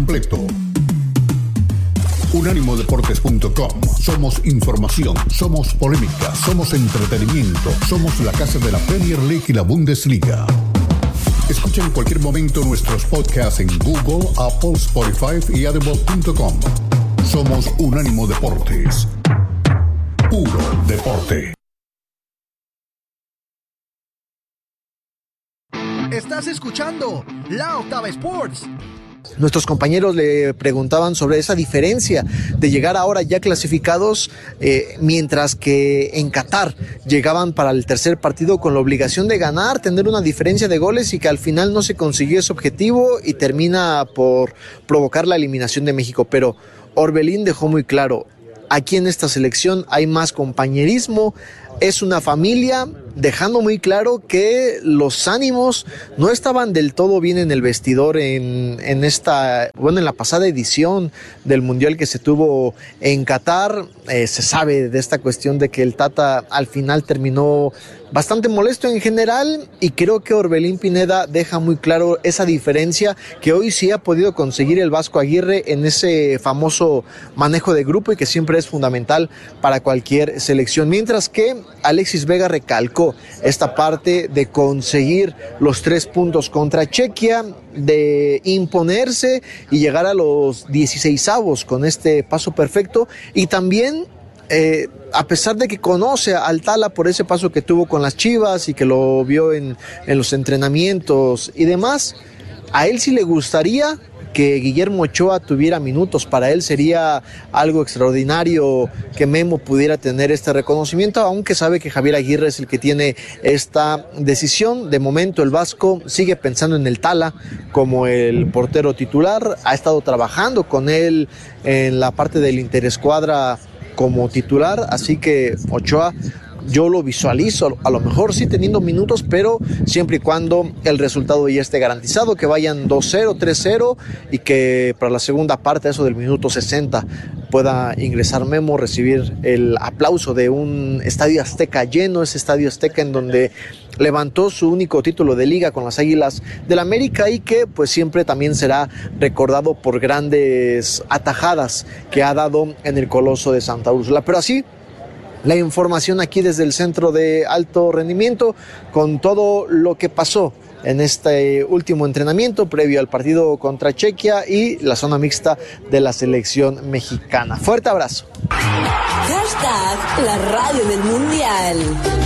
completo. Unánimodeportes.com. Somos información, somos polémica, somos entretenimiento, somos la casa de la Premier League y la Bundesliga. Escucha en cualquier momento nuestros podcasts en Google, Apple, Spotify y audible.com. Somos Unánimo Deportes. Puro deporte. Estás escuchando La Octava Sports. Nuestros compañeros le preguntaban sobre esa diferencia de llegar ahora ya clasificados, mientras que en Qatar llegaban para el tercer partido con la obligación de ganar, tener una diferencia de goles, y que al final no se consiguió ese objetivo y termina por provocar la eliminación de México. Pero Orbelín dejó muy claro, aquí en esta selección hay más compañerismo, es una familia, dejando muy claro que los ánimos no estaban del todo bien en el vestidor en la pasada edición del Mundial que se tuvo en Qatar. Se sabe de esta cuestión de que el Tata al final terminó bastante molesto en general, y creo que Orbelín Pineda deja muy claro esa diferencia que hoy sí ha podido conseguir el Vasco Aguirre en ese famoso manejo de grupo, y que siempre es fundamental para cualquier selección. Mientras que Alexis Vega recalcó esta parte de conseguir los 3 puntos contra Chequia, de imponerse y llegar a los 16avos con este paso perfecto, y también a pesar de que conoce al Tala por ese paso que tuvo con las Chivas y que lo vio en los entrenamientos y demás, a él sí le gustaría que Guillermo Ochoa tuviera minutos. Para él sería algo extraordinario que Memo pudiera tener este reconocimiento, aunque sabe que Javier Aguirre es el que tiene esta decisión. De momento el Vasco sigue pensando en el Tala como el portero titular, ha estado trabajando con él en la parte del interescuadra como titular, así que Ochoa yo lo visualizo, a lo mejor sí teniendo minutos, pero siempre y cuando el resultado ya esté garantizado, que vayan 2-0, 3-0, y que para la segunda parte, eso del minuto 60, pueda ingresar Memo, recibir el aplauso de un estadio azteca lleno, ese estadio azteca en donde levantó su único título de liga con las Águilas del América, y que pues siempre también será recordado por grandes atajadas que ha dado en el Coloso de Santa Úrsula. Pero así, la información aquí desde el Centro de Alto Rendimiento con todo lo que pasó en este último entrenamiento previo al partido contra Chequia y la zona mixta de la selección mexicana. Fuerte abrazo. Hashtag la radio del Mundial.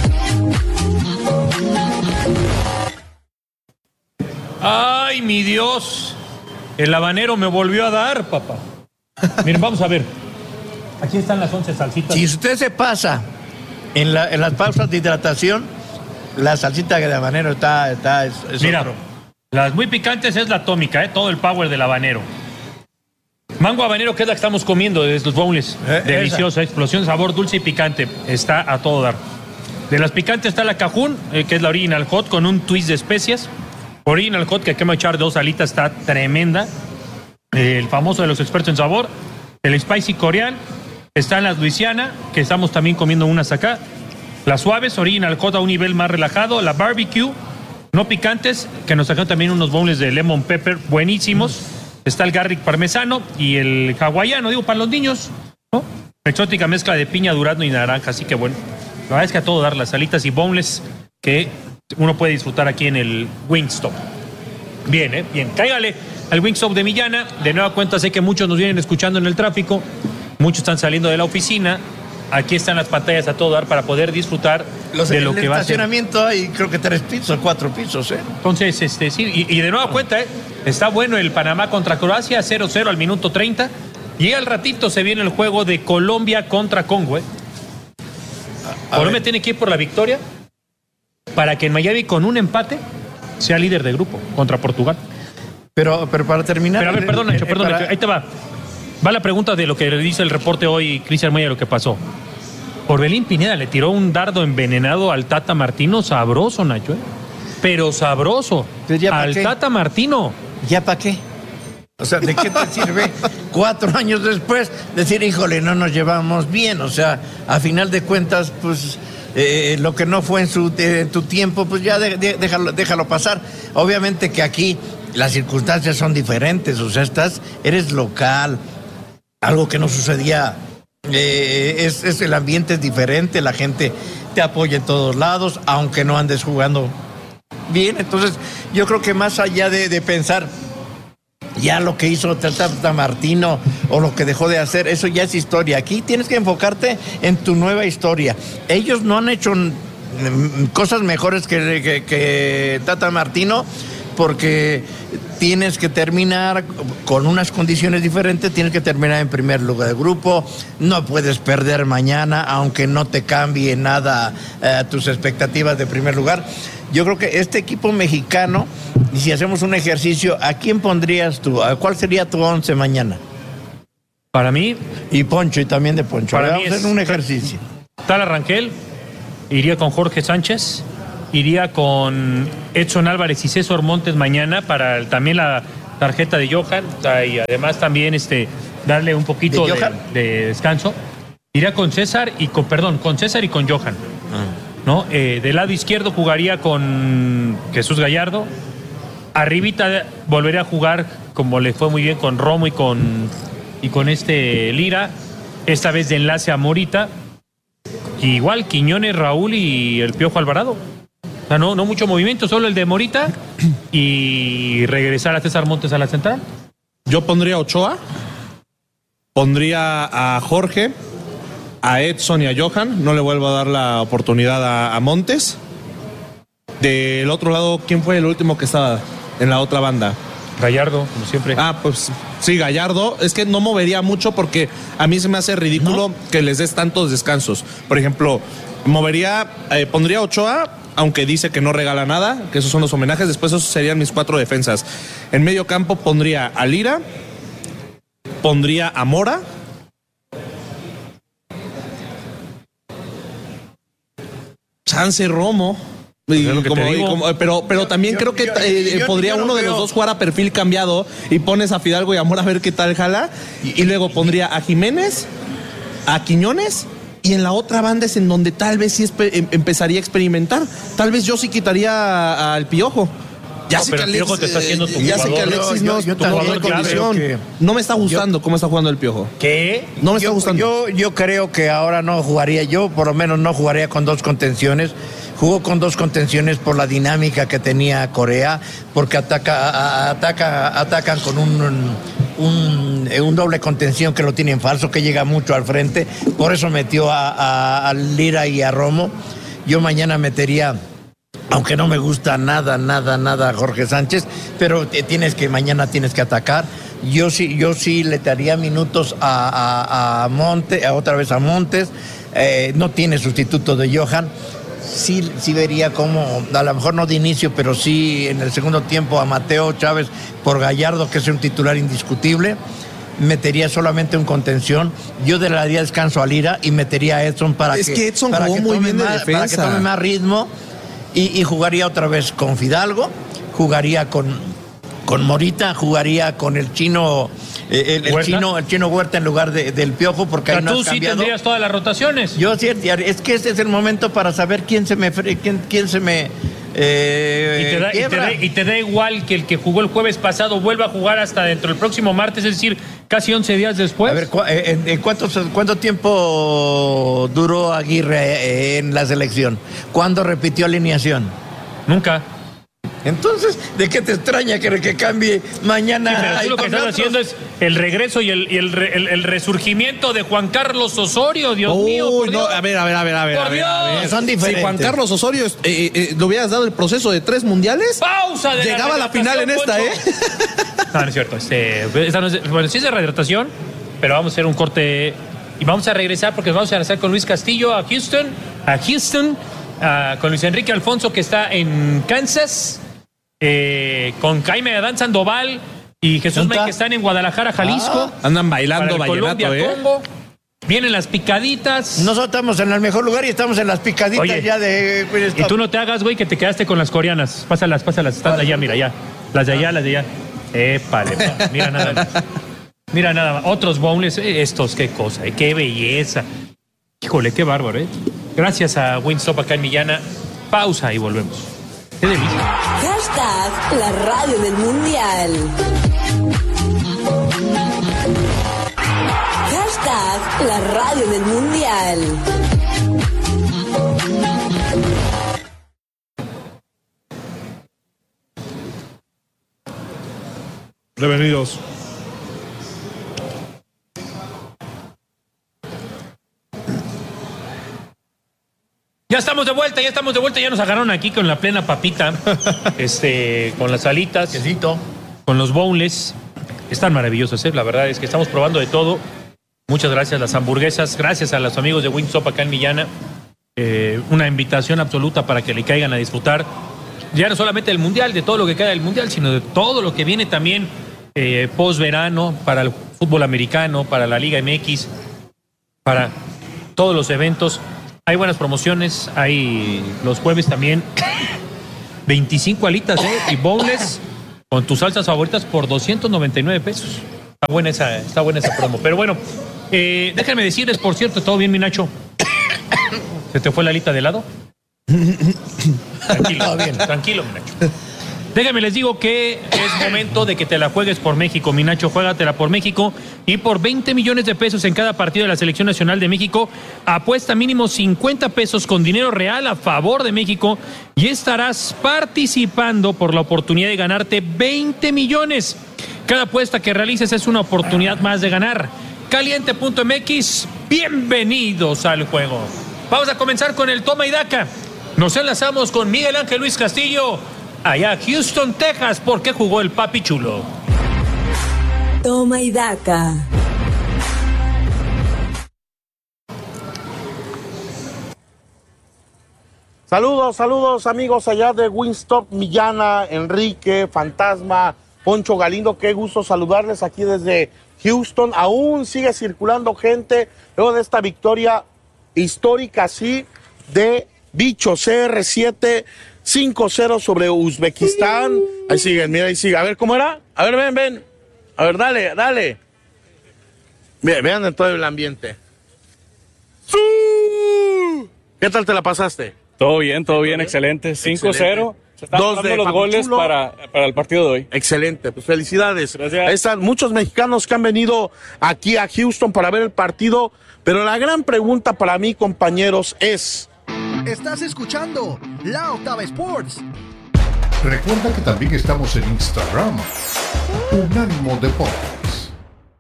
Ay, mi Dios, el habanero me volvió a dar, papá. Miren, vamos a ver. Aquí están las 11 salsitas. Si usted se pasa en las pausas de hidratación, la salsita de habanero es Mira, otro. Las muy picantes es la atómica, todo el power del habanero. Mango habanero, que es la que estamos comiendo de los bowls. Deliciosa, explosión, sabor dulce y picante. Está a todo dar. De las picantes está la Cajún, que es la Original Hot, con un twist de especias. Original Hot, que quema echar 2 alitas, está tremenda. El famoso de los expertos en sabor. El Spicy Corean. Están las Luisiana, que estamos también comiendo unas acá. Las suaves, Original Hot a un nivel más relajado. La Barbecue, no picantes, que nos sacaron también unos bowls de lemon pepper buenísimos. Está el garlic parmesano y el hawaiano, para los niños, ¿no? Exótica mezcla de piña, durazno y naranja. Así que bueno, la verdad es que a todo dar las salitas y boneless que uno puede disfrutar aquí en el Wingstop. Bien, bien. Cáigale al Wingstop de Millana. De nueva cuenta, sé que muchos nos vienen escuchando en el tráfico. Muchos están saliendo de la oficina. Aquí están las pantallas a todo dar para poder disfrutar de lo que va a ser. En el estacionamiento hay creo que 3 pisos, 4 pisos, Entonces, sí, y de nueva cuenta, está bueno el Panamá contra Croacia, 0-0 al minuto 30. Y al ratito se viene el juego de Colombia contra Congo, Colombia tiene que ir por la victoria para que en Miami, con un empate, sea líder de grupo contra Portugal. Pero para terminar... Pero a ver, perdón, Nacho, ahí te va. Va la pregunta de lo que le dice el reporte hoy Cristian Moya, lo que pasó. Orbelín Pineda le tiró un dardo envenenado al Tata Martino, sabroso, Nacho, pero sabroso. Al Tata Martino. ¿Ya para qué? O sea, ¿de qué te sirve 4 años después decir, híjole, no nos llevamos bien? O sea, a final de cuentas, pues... lo que no fue en tu tiempo, pues ya déjalo pasar. Obviamente que aquí las circunstancias son diferentes, o sea, eres local, algo que no sucedía, el ambiente es diferente, la gente te apoya en todos lados, aunque no andes jugando bien. Entonces, yo creo que más allá de pensar ya lo que hizo Tata Martino o lo que dejó de hacer, eso ya es historia. Aquí tienes que enfocarte en tu nueva historia. Ellos no han hecho cosas mejores que Tata Martino, porque tienes que terminar con unas condiciones diferentes, tienes que terminar en primer lugar del grupo, no puedes perder mañana, aunque no te cambie nada tus expectativas de primer lugar. Yo creo que este equipo mexicano, y si hacemos un ejercicio, ¿a quién pondrías tú? ¿Cuál sería tu 11 mañana? Para mí... Y Poncho, y también de Poncho. Para Vamos mí a hacer un ejercicio. Tala Rangel, iría con Jorge Sánchez, iría con Edson Álvarez y César Montes mañana para también la tarjeta de Johan, y además también darle un poquito de descanso. Iría con César y con Johan. ¿No? Del lado izquierdo jugaría con Jesús Gallardo. Arribita volvería a jugar, como le fue muy bien, con Romo y con Lira. Esta vez de enlace a Morita. Y igual Quiñones, Raúl y el Piojo Alvarado. O sea, no mucho movimiento, solo el de Morita. Y regresar a César Montes a la central. Yo pondría a Ochoa. Pondría a Jorge, a Edson y a Johan. No le vuelvo a dar la oportunidad a Montes. Del otro lado, ¿quién fue el último que estaba en la otra banda? Gallardo, como siempre. Pues sí, Gallardo. Es que no movería mucho porque a mí se me hace ridículo que les des tantos descansos. Por ejemplo, pondría a Ochoa, aunque dice que no regala nada, que esos son los homenajes. Después esos serían mis 4 defensas. En medio campo pondría a Lira, pondría a Mora, chance Romo. Pero también creo que podría uno de los dos jugar a perfil cambiado y pones a Fidalgo y a Mora a ver qué tal jala. Y luego pondría a Jiménez, a Quiñones, y en la otra banda es en donde tal vez sí empezaría a experimentar. Tal vez yo sí quitaría al Piojo. Ya sé que Alexis te está haciendo tu ya sé que Alexis no hay condición. No me está gustando cómo está jugando el Piojo. ¿Qué? No me está gustando. Yo creo que ahora no jugaría, yo por lo menos no jugaría con 2 contenciones. Jugó con 2 contenciones por la dinámica que tenía Corea, porque atacan con un doble contención que lo tienen falso, que llega mucho al frente. Por eso metió a Lira y a Romo. Yo mañana metería, aunque no me gusta nada Jorge Sánchez, pero mañana tienes que atacar. Yo sí le daría minutos a Montes, otra vez a Montes. No tiene sustituto de Johan. Sí vería como, a lo mejor no de inicio, pero sí en el segundo tiempo a Mateo Chávez por Gallardo, que es un titular indiscutible. Metería solamente un contención. Yo le daría descanso a Lira y metería a Edson para que Edson jugó muy bien de defensa, para que tome más ritmo, y jugaría otra vez con Fidalgo, jugaría con Morita, jugaría con el chino el chino Huerta en lugar del Piojo, porque ahí no has cambiado. Tú sí tendrías todas las rotaciones. Yo sí, es que ese es el momento para saber quién se me y te da igual que el que jugó el jueves pasado vuelva a jugar hasta dentro del próximo martes, es decir, casi 11 días después. A ver, ¿cuánto tiempo duró Aguirre en la selección? ¿Cuándo repitió alineación? Nunca. Entonces, ¿de qué te extraña que cambie mañana? Sí, pero tú lo que estás haciendo es el regreso y el resurgimiento de Juan Carlos Osorio, Dios mío. Por Dios. A ver. Por Dios. Son diferentes. Si Juan Carlos Osorio le hubieras dado el proceso de 3 mundiales, pausa de llegaba a la final en esta, No es cierto. Bueno, sí es de rehidratación, pero vamos a hacer un corte y vamos a regresar porque vamos a regresar con Luis Castillo a Houston, con Luis Enrique Alfonso, que está en Kansas. Con Jaime Adán Sandoval y Jesús May, que están en Guadalajara, Jalisco. Andan bailando vallenato, Congo. Vienen las picaditas. Nosotros estamos en el mejor lugar y estamos en las picaditas. Oye, ya de... Y tú no te hagas, güey, que te quedaste con las coreanas. Pásalas. Están allá, mira, ya. Las de allá. Épale, mira nada más. Mira nada más. Otros boneless, estos, qué cosa, qué belleza. Híjole, qué bárbaro, Gracias a Wingstop acá en Millana. Pausa y volvemos. Qué delicia. Hashtag la radio del mundial. Hashtag la radio del mundial. Bienvenidos. Ya estamos de vuelta, ya nos agarraron aquí con la plena papita, con las alitas, Quesito. con los boneless. Están maravillosos, la verdad es que estamos probando de todo. Muchas gracias, las hamburguesas, gracias a los amigos de Wingstop acá en Millana. Una invitación absoluta para que le caigan a disfrutar, ya no solamente del Mundial, de todo lo que queda del Mundial, sino de todo lo que viene también post-verano para el fútbol americano, para la Liga MX, para todos los eventos. Hay buenas promociones, hay los jueves también 25 alitas y boneless con tus salsas favoritas por 299 pesos. Está buena esa promo. Pero bueno, déjenme decirles, por cierto, ¿todo bien, mi Nacho? ¿Se te fue la alita de lado? Tranquilo, bien, tranquilo, mi Nacho. Déjenme les digo que es momento de que te la juegues por México, mi Nacho. Juégatela por México y por 20 millones de pesos en cada partido de la Selección Nacional de México. Apuesta mínimo 50 pesos con dinero real a favor de México y estarás participando por la oportunidad de ganarte 20 millones. Cada apuesta que realices es una oportunidad más de ganar. Caliente.mx, bienvenidos al juego. Vamos a comenzar con el toma y daca. Nos enlazamos con Miguel Ángel Luis Castillo, allá Houston, Texas, porque jugó el Papi Chulo. Toma y daca. Saludos amigos allá de Wingstop, Millana, Enrique, Fantasma, Poncho Galindo, qué gusto saludarles aquí desde Houston. Aún sigue circulando gente luego de esta victoria histórica, sí, de Bicho CR7 5-0 sobre Uzbekistán. Ahí siguen, mira, ahí sigue. A ver, ¿cómo era? A ver, ven. A ver, dale. Vean en todo el ambiente. ¿Qué tal te la pasaste? Todo bien, excelente. 5-0. Se están dando los goles para el partido de hoy. Excelente, pues felicidades. Gracias. Ahí están muchos mexicanos que han venido aquí a Houston para ver el partido, pero la gran pregunta para mí, compañeros, es... Estás escuchando La Octava Sports. Recuerda que también estamos en Instagram. Unánimo Deportes.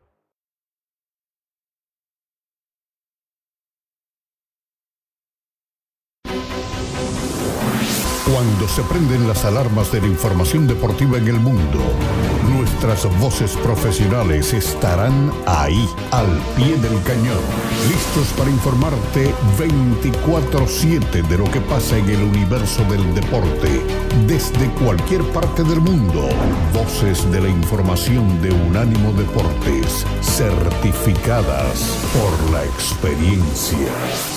Cuando se prenden las alarmas de la información deportiva en el mundo, nuestras voces profesionales estarán ahí, al pie del cañón, listos para informarte 24/7 de lo que pasa en el universo del deporte, desde cualquier parte del mundo. Voces de la información de Unánimo Deportes, certificadas por la experiencia.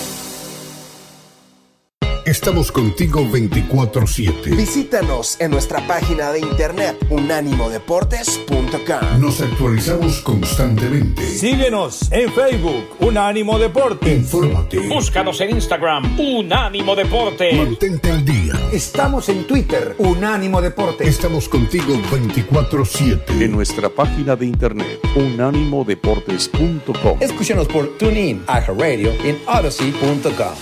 Estamos contigo 24/7. Visítanos en nuestra página de internet unánimodeportes.com. Nos actualizamos constantemente. Síguenos en Facebook, Unánimo Deportes. Infórmate. Búscanos en Instagram, Unánimo Deportes. Mantente al día. Estamos en Twitter, Unánimo Deportes. Estamos contigo 24/7. En nuestra página de internet, unánimodeportes.com. Escúchanos por TuneIn, iHeartRadio y en Odyssey.com.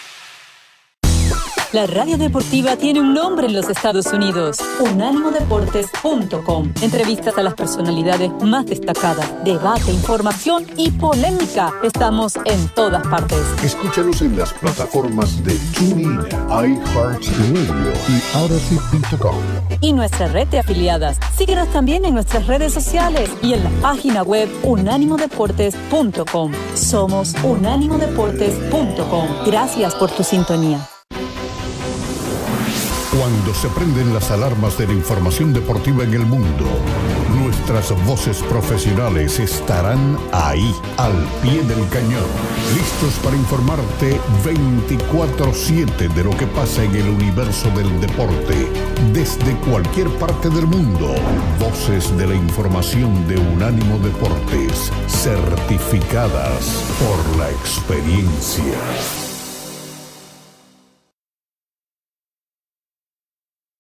La radio deportiva tiene un nombre en los Estados Unidos. Unánimodeportes.com. Entrevistas a las personalidades más destacadas, debate, información y polémica. Estamos en todas partes. Escúchanos en las plataformas de TuneIn, iHeartRadio y Odyssey.com. Y nuestra red de afiliadas. Síguenos también en nuestras redes sociales y en la página web unánimodeportes.com. Somos unánimodeportes.com. Gracias por tu sintonía. Cuando se prenden las alarmas de la información deportiva en el mundo, nuestras voces profesionales estarán ahí, al pie del cañón, listos para informarte 24/7 de lo que pasa en el universo del deporte, desde cualquier parte del mundo. Voces de la información de Unánimo Deportes, certificadas por la experiencia.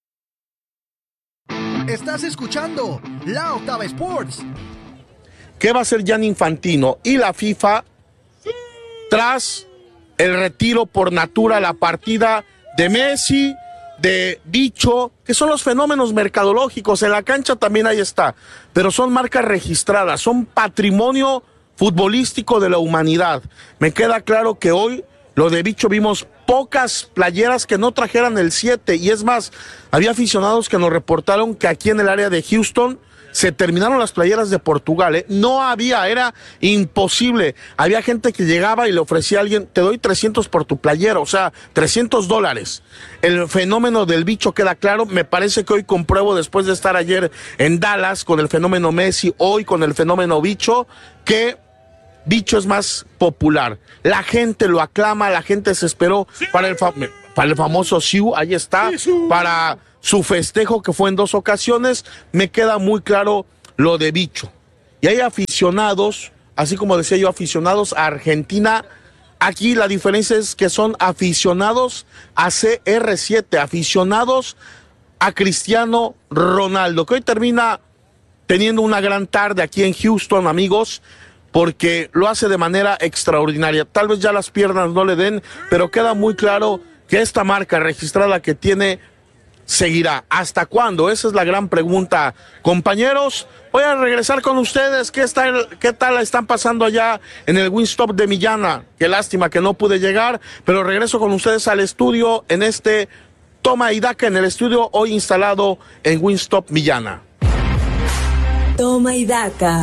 Estás escuchando La Octava Sports. ¿Qué va a hacer Gianni Infantino y la FIFA tras el retiro por natura, la partida de Messi, de Bicho, que son los fenómenos mercadológicos? En la cancha también ahí está, pero son marcas registradas, son patrimonio futbolístico de la humanidad. Me queda claro que hoy lo de Bicho vimos pocas playeras que no trajeran el 7, y es más, había aficionados que nos reportaron que aquí en el área de Houston se terminaron las playeras de Portugal, no había, era imposible. Había gente que llegaba y le ofrecía a alguien, te doy 300 por tu playera, o sea, $300. El fenómeno del Bicho queda claro. Me parece que hoy compruebo, después de estar ayer en Dallas con el fenómeno Messi, hoy con el fenómeno Bicho, que Bicho es más popular. La gente lo aclama, la gente se esperó para el famoso Siu, ahí está, para su festejo que fue en 2 ocasiones. Me queda muy claro lo de Bicho. Y hay aficionados, así como decía yo, aficionados a Argentina. Aquí la diferencia es que son aficionados a CR7, aficionados a Cristiano Ronaldo, que hoy termina teniendo una gran tarde aquí en Houston, amigos, porque lo hace de manera extraordinaria. Tal vez ya las piernas no le den, pero queda muy claro que esta marca registrada que tiene seguirá. ¿Hasta cuándo? Esa es la gran pregunta. Compañeros, voy a regresar con ustedes. ¿Qué tal la están pasando allá en el Wingstop de Millana? Qué lástima que no pude llegar, pero regreso con ustedes al estudio en este Toma y Daca, en el estudio hoy instalado en Wingstop Millana. Toma y Daca.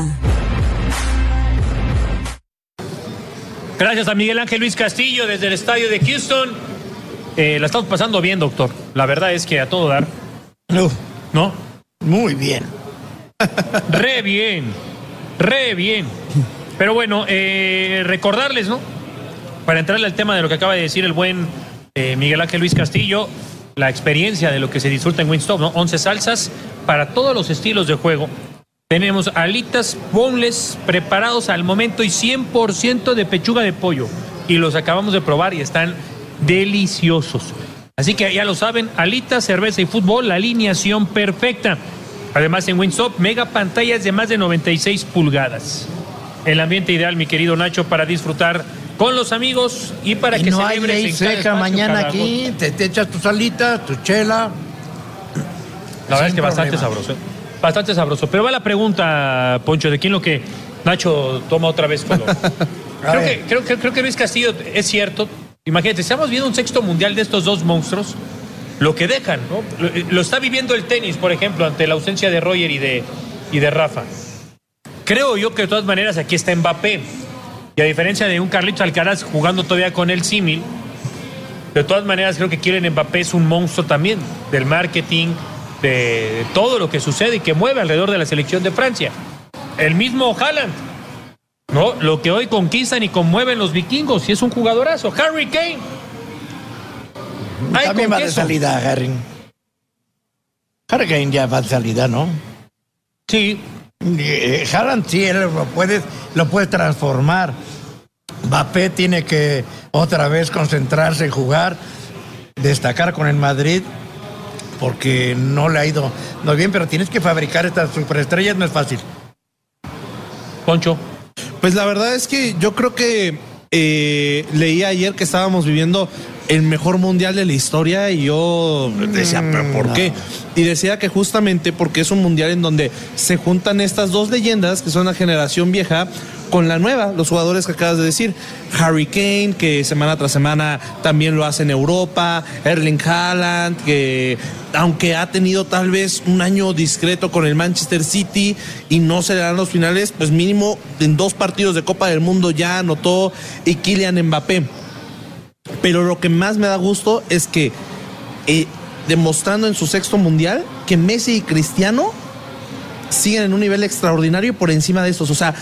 Gracias a Miguel Ángel Luis Castillo desde el estadio de Houston. La estamos pasando bien, doctor. La verdad es que a todo dar. ¿No? Muy bien. Re bien. Pero bueno, recordarles, ¿no? Para entrarle al tema de lo que acaba de decir el buen Miguel Ángel Luis Castillo, la experiencia de lo que se disfruta en Wingstop, ¿no? 11 salsas para todos los estilos de juego. Tenemos alitas boneless preparados al momento y 100% de pechuga de pollo. Y los acabamos de probar y están deliciosos. Así que ya lo saben, alitas, cerveza y fútbol, la alineación perfecta. Además, en Wingstop, mega pantallas de más de 96 pulgadas. El ambiente ideal, mi querido Nacho, para disfrutar con los amigos y para que no celebres hay ley seca mañana aquí, te echas tus alitas, tu chela. La verdad es que bastante sabroso. Bastante sabroso. Pero va la pregunta, Poncho, de quién lo que Nacho toma otra vez color. creo que Luis Castillo es cierto. Imagínate, estamos viendo un sexto mundial de estos dos monstruos, lo que dejan, ¿no? Lo está viviendo el tenis, por ejemplo, ante la ausencia de Roger y de Rafa. Creo yo que de todas maneras aquí está Mbappé. Y a diferencia de un Carlitos Alcaraz jugando todavía con el símil, de todas maneras creo que Kylian Mbappé es un monstruo también del marketing, de todo lo que sucede y que mueve alrededor de la selección de Francia. El mismo Haaland, ¿no? Lo que hoy conquistan y conmueven los vikingos, y es un jugadorazo. Harry Kane. También va de salida, Harry. Harry Kane ya va de salida, ¿no? Sí. Haaland sí, él lo puedes transformar. Mbappé tiene que otra vez concentrarse en jugar, destacar con el Madrid, porque no le ha ido no bien, pero tienes que fabricar estas superestrellas, no es fácil. Poncho. Pues la verdad es que yo creo que leí ayer que estábamos viviendo el mejor mundial de la historia y yo decía, ¿pero por qué? Y decía que justamente porque es un mundial en donde se juntan estas dos leyendas que son la generación vieja con la nueva, los jugadores que acabas de decir. Harry Kane, que semana tras semana también lo hace en Europa. Erling Haaland, que aunque ha tenido tal vez un año discreto con el Manchester City y no se le dan los finales, pues mínimo en 2 partidos de Copa del Mundo ya anotó. Y Kylian Mbappé. Pero lo que más me da gusto es que demostrando en su 6º mundial que Messi y Cristiano siguen en un nivel extraordinario por encima de estos. O sea,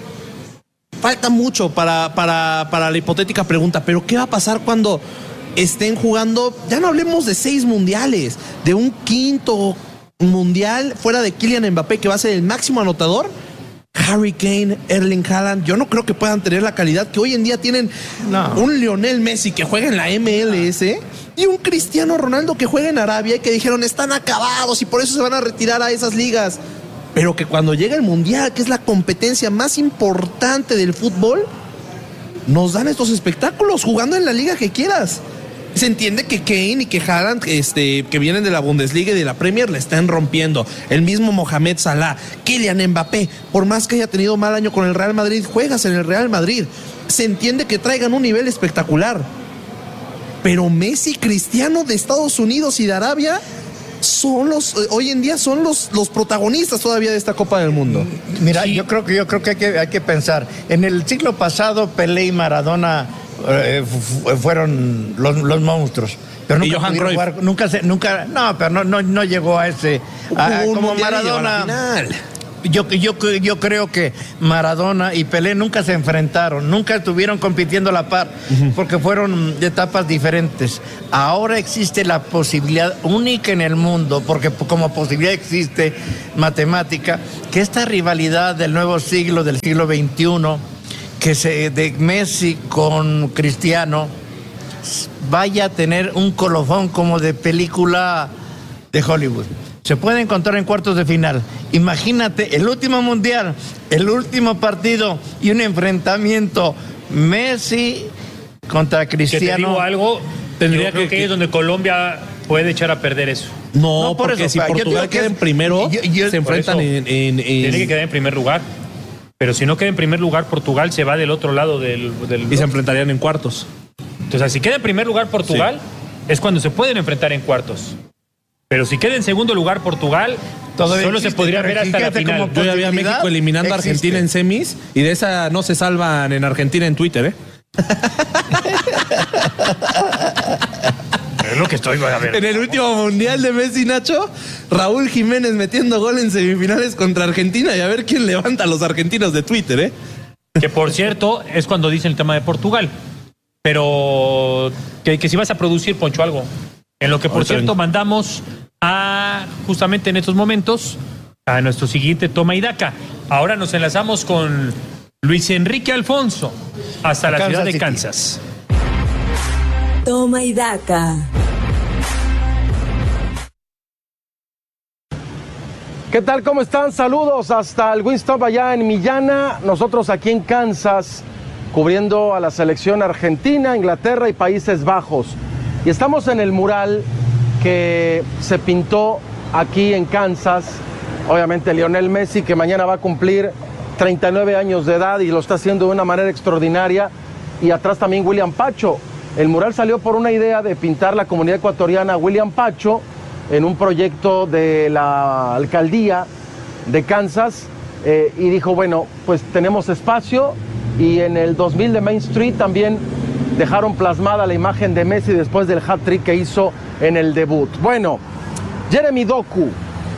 falta mucho para la hipotética pregunta, pero ¿qué va a pasar cuando estén jugando? Ya no hablemos de 6 mundiales, de un 5º mundial fuera de Kylian Mbappé, que va a ser el máximo anotador. Harry Kane, Erling Haaland, yo no creo que puedan tener la calidad que hoy en día tienen un Lionel Messi que juega en la MLS y un Cristiano Ronaldo que juega en Arabia y que dijeron están acabados y por eso se van a retirar a esas ligas. Pero que cuando llega el Mundial, que es la competencia más importante del fútbol, nos dan estos espectáculos jugando en la liga que quieras. Se entiende que Kane y que Haaland, que vienen de la Bundesliga y de la Premier, la están rompiendo. El mismo Mohamed Salah, Kylian Mbappé, por más que haya tenido mal año con el Real Madrid, juegas en el Real Madrid. Se entiende que traigan un nivel espectacular. Pero Messi, Cristiano de Estados Unidos y de Arabia hoy en día son los protagonistas todavía de esta Copa del Mundo. Mira, sí. yo creo que hay que pensar. En el siglo pasado, Pelé y Maradona fueron los monstruos. Pero nunca Johan Cruyff. No llegó a ese. Como Maradona. Yo creo que Maradona y Pelé nunca se enfrentaron, nunca estuvieron compitiendo a la par, porque fueron de etapas diferentes. Ahora existe la posibilidad única en el mundo, porque como posibilidad existe matemática, que esta rivalidad del nuevo siglo, del siglo XXI, de Messi con Cristiano, vaya a tener un colofón como de película de Hollywood. Se puede encontrar en cuartos de final. Imagínate el último mundial, el último partido y un enfrentamiento Messi contra Cristiano. Que te digo algo, tendría que es donde Colombia puede echar a perder eso. No, porque si Portugal queda en primero, se enfrentan en... Tiene que quedar en primer lugar. Pero si no queda en primer lugar, Portugal se va del otro lado del y se enfrentarían en cuartos. Entonces, si queda en primer lugar Portugal, es cuando se pueden enfrentar en cuartos. Pero si queda en segundo lugar Portugal, solo se podría ver hasta la final. Yo ya vi a México eliminando a Argentina en semis y de esa no se salvan en Argentina en Twitter, Es lo que estoy a ver. En el último mundial de Messi, Nacho, Raúl Jiménez metiendo gol en semifinales contra Argentina y a ver quién levanta a los argentinos de Twitter, Que por cierto, es cuando dicen el tema de Portugal. Pero que si vas a producir, Poncho, algo. En lo que, por cierto, mandamos justamente en estos momentos, a nuestro siguiente toma y daca. Ahora nos enlazamos con Luis Enrique Alfonso hasta la ciudad de Kansas. Toma y daca. ¿Qué tal? ¿Cómo están? Saludos hasta el Wingstop allá en Millana. Nosotros aquí en Kansas, cubriendo a la selección argentina, Inglaterra y Países Bajos. Y estamos en el mural que se pintó aquí en Kansas. Obviamente Lionel Messi, que mañana va a cumplir 39 años de edad y lo está haciendo de una manera extraordinaria. Y atrás también William Pacho. El mural salió por una idea de pintar la comunidad ecuatoriana William Pacho en un proyecto de la alcaldía de Kansas. Y dijo, bueno, pues tenemos espacio. Y en el 2000 de Main Street también dejaron plasmada la imagen de Messi después del hat-trick que hizo en el debut. Bueno, Jeremy Doku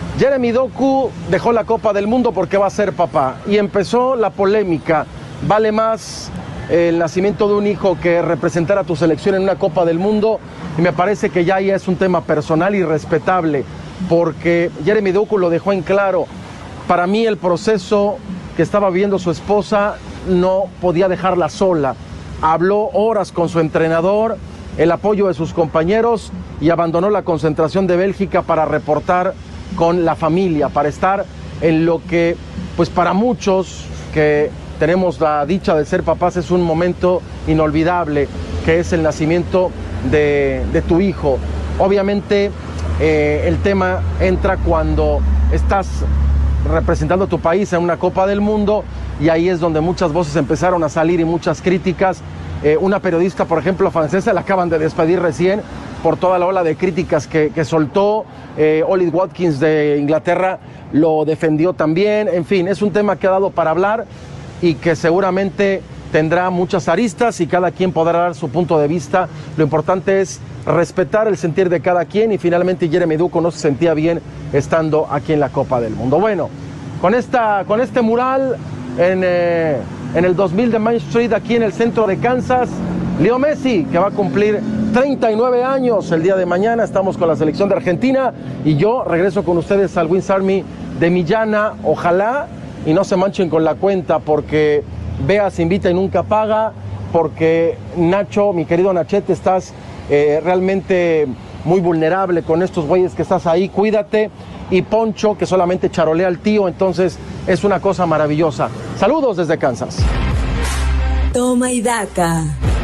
dejó la Copa del Mundo porque va a ser papá. Y empezó la polémica. ¿Vale más el nacimiento de un hijo que representar a tu selección en una Copa del Mundo? Y me parece que ya es un tema personal y respetable, porque Jeremy Doku lo dejó en claro. Para mí el proceso que estaba viviendo su esposa no podía dejarla sola. Habló horas con su entrenador, el apoyo de sus compañeros y abandonó la concentración de Bélgica para reportar con la familia, para estar en lo que, pues para muchos que tenemos la dicha de ser papás, es un momento inolvidable, que es el nacimiento de tu hijo. Obviamente el tema entra cuando estás representando a tu país en una Copa del Mundo, y ahí es donde muchas voces empezaron a salir y muchas críticas. Una periodista, por ejemplo, francesa, la acaban de despedir recién por toda la ola de críticas que soltó. Ollie Watkins de Inglaterra lo defendió también. En fin, es un tema que ha dado para hablar y que seguramente tendrá muchas aristas y cada quien podrá dar su punto de vista. Lo importante es respetar el sentir de cada quien, y finalmente Jeremy Doku no se sentía bien estando aquí en la Copa del Mundo. Bueno, con este mural en el 2000 de Main Street, aquí en el centro de Kansas, Leo Messi, que va a cumplir 39 años el día de mañana. Estamos con la selección de Argentina y yo regreso con ustedes al Wings Army de Millana. Ojalá y no se manchen con la cuenta, porque Bea se invita y nunca paga, porque Nacho, mi querido Nachete, estás realmente muy vulnerable con estos güeyes que estás ahí, cuídate. Y Poncho, que solamente charolea al tío, entonces es una cosa maravillosa. Saludos desde Kansas. Toma y daca.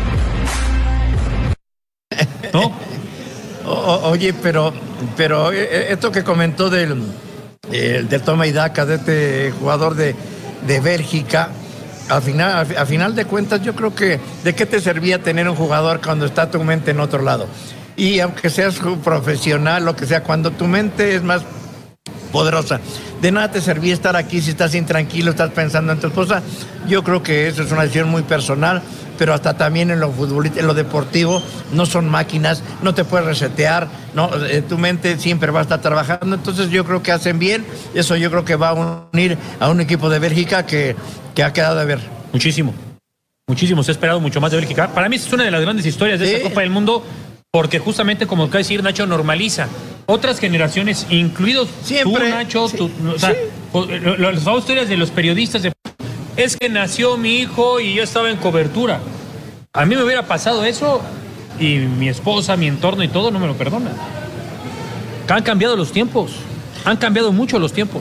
¿No? Oye, pero esto que comentó del toma y daca de este jugador de Bélgica, al final de cuentas yo creo que ¿de qué te servía tener un jugador cuando está tu mente en otro lado? Y aunque seas profesional, lo que sea, cuando tu mente es más poderosa, de nada te servía estar aquí si estás intranquilo, estás pensando en tu esposa. Yo creo que eso es una decisión muy personal, pero hasta también en lo futbolístico, en lo deportivo, no son máquinas, no te puedes resetear, no, tu mente siempre va a estar trabajando. Entonces yo creo que hacen bien, eso yo creo que va a unir a un equipo de Bélgica que ha quedado de ver. Muchísimo, se ha esperado mucho más de Bélgica. Para mí es una de las grandes historias de esta Copa del Mundo, porque justamente, como acaba de decir Nacho, normaliza otras generaciones, incluidos siempre, tú, Nacho, sí, tú, o sea, las famosas historias de los periodistas es que nació mi hijo y yo estaba en cobertura. A mí me hubiera pasado eso y mi esposa, mi entorno y todo no me lo perdona. Han cambiado los tiempos, han cambiado mucho los tiempos.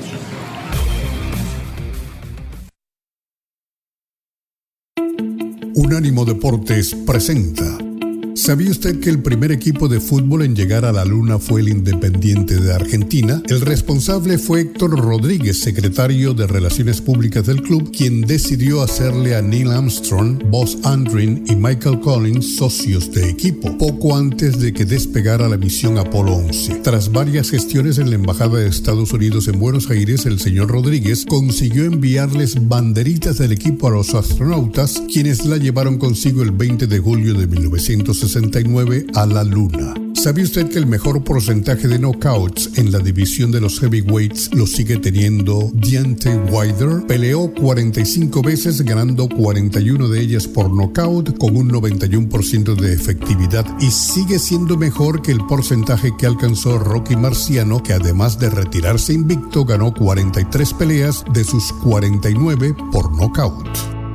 Unánimo Deportes presenta. ¿Sabía usted que el primer equipo de fútbol en llegar a la Luna fue el Independiente de Argentina? El responsable fue Héctor Rodríguez, secretario de Relaciones Públicas del club, quien decidió hacerle a Neil Armstrong, Buzz Aldrin y Michael Collins socios de equipo, poco antes de que despegara la misión Apolo 11. Tras varias gestiones en la Embajada de Estados Unidos en Buenos Aires, el señor Rodríguez consiguió enviarles banderitas del equipo a los astronautas, quienes la llevaron consigo el 20 de julio de 1969 a la Luna. ¿Sabe usted que el mejor porcentaje de knockouts en la división de los heavyweights lo sigue teniendo Deontay Wilder? Peleó 45 veces, ganando 41 de ellas por knockout con un 91% de efectividad, y sigue siendo mejor que el porcentaje que alcanzó Rocky Marciano, que además de retirarse invicto, ganó 43 peleas de sus 49 por knockout.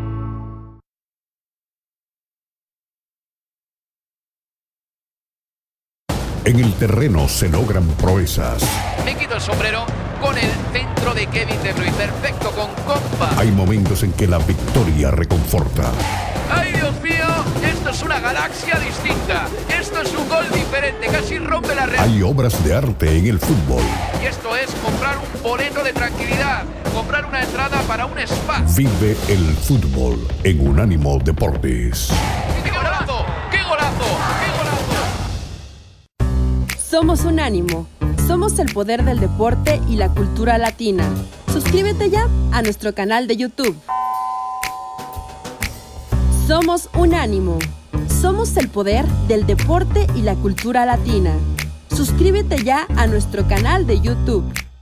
En el terreno se logran proezas. Me quito el sombrero con el centro de Kevin De Bruyne. Perfecto, con compa. Hay momentos en que la victoria reconforta. ¡Ay, Dios mío! Esto es una galaxia distinta. Esto es un gol diferente. Casi rompe la red. Hay obras de arte en el fútbol. Y esto es comprar un boleto de tranquilidad. Comprar una entrada para un spa. Vive el fútbol en Unánimo Deportes. ¡Qué golazo! ¡Qué golazo! ¡Qué golazo! Somos Unánimo. Somos el poder del deporte y la cultura latina. Suscríbete ya a nuestro canal de YouTube. Somos Unánimo. Somos el poder del deporte y la cultura latina. Suscríbete ya a nuestro canal de YouTube.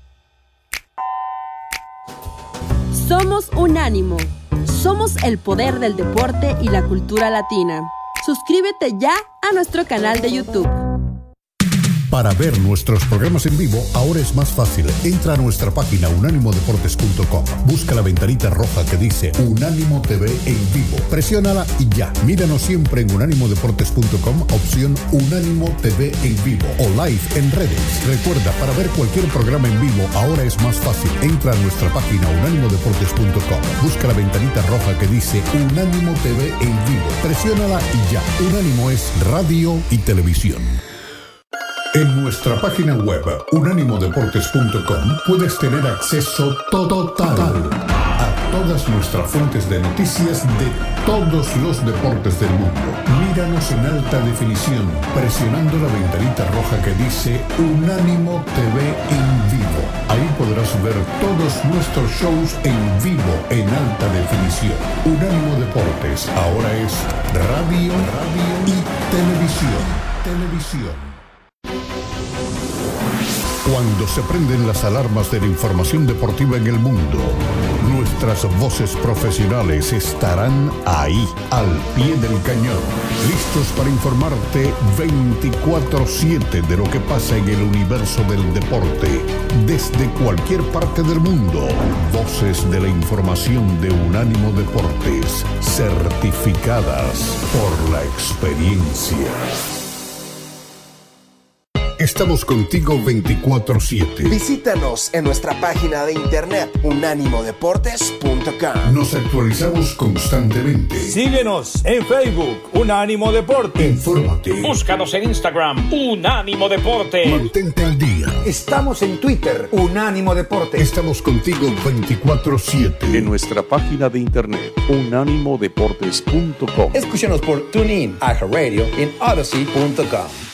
Somos Unánimo. Somos el poder del deporte y la cultura latina. Suscríbete ya a nuestro canal de YouTube. Para ver nuestros programas en vivo, ahora es más fácil. Entra a nuestra página unánimodeportes.com. Busca la ventanita roja que dice Unánimo TV en vivo. Presiónala y ya. Míranos siempre en unánimodeportes.com, opción Unánimo TV en vivo o live en redes. Recuerda, para ver cualquier programa en vivo, ahora es más fácil. Entra a nuestra página unánimodeportes.com. Busca la ventanita roja que dice Unánimo TV en vivo. Presiónala y ya. Unánimo es radio y televisión. En nuestra página web, unánimodeportes.com, puedes tener acceso total a todas nuestras fuentes de noticias de todos los deportes del mundo. Míranos en alta definición, presionando la ventanita roja que dice Unánimo TV en vivo. Ahí podrás ver todos nuestros shows en vivo en alta definición. Unánimo Deportes ahora es radio y televisión. Cuando se prenden las alarmas de la información deportiva en el mundo, nuestras voces profesionales estarán ahí, al pie del cañón, listos para informarte 24/7 de lo que pasa en el universo del deporte, desde cualquier parte del mundo. Voces de la información de Unánimo Deportes, certificadas por la experiencia. Estamos contigo 24/7. Visítanos en nuestra página de internet unánimodeportes.com. Nos actualizamos constantemente. Síguenos en Facebook, Unánimo Deportes. Infórmate. Búscanos en Instagram, Unánimo Deportes. Mantente al día. Estamos en Twitter, Unánimo Deportes. Estamos contigo 24/7. En nuestra página de internet unánimodeportes.com. Escúchanos por TuneIn, iHeartRadio y Odyssey.com.